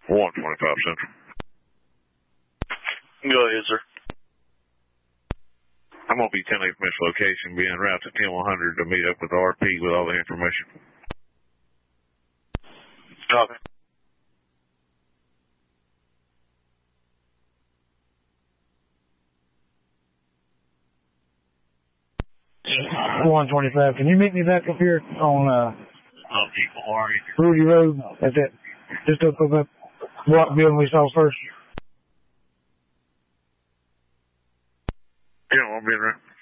125 Central. Go ahead, sir. I'm going to be 10-8 from this location, be en route to 10100 to meet up with the RP with all the information. Copy. Yeah. 125. Can you meet me back up here on Rudy Road? That's it. Just up that block building we saw first. Yeah, I'll be in route.